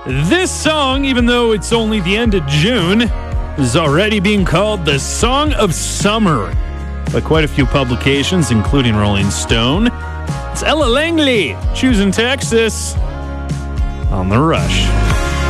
This song, even though it's only the end of June, is already being called the Song of Summer by quite a few publications, including Rolling Stone. It's Ella Langley, choosing Texas on The Rush.